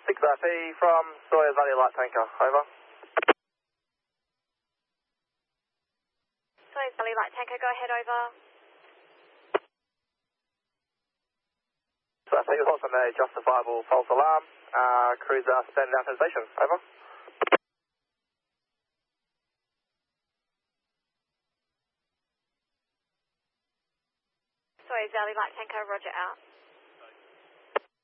6IP from Sawyer Valley Light Tanker, over. Sawyer Valley Light Tanker, go ahead, over. So I think there's also a justifiable false alarm. Cruiser stand down to the station, over. Sawyer Valley Light Tanker, roger out.